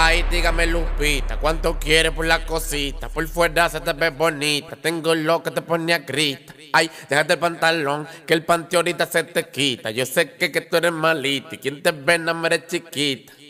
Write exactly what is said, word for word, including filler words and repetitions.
Ay, dígame Lupita, ¿cuánto quieres por la cosita? Por fuera se te ve bonita, tengo lo que te pone a grita. Ay, déjate el pantalón, que el panty ahorita se te quita. Yo sé que, que tú eres malita y quien te ve no me eres chiquita.